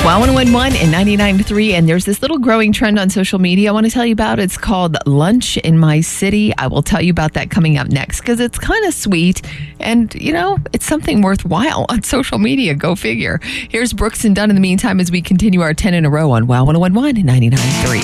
Wow 101.1 and 99.3, and there's this little growing trend on social media I want to tell you about. It's called Lunch in My City. I will tell you about that coming up next because it's kind of sweet and, you know, it's something worthwhile on social media. Go figure. Here's Brooks and Dunn in the meantime as we continue our 10 in a row on Wow 101.1 and 99.3.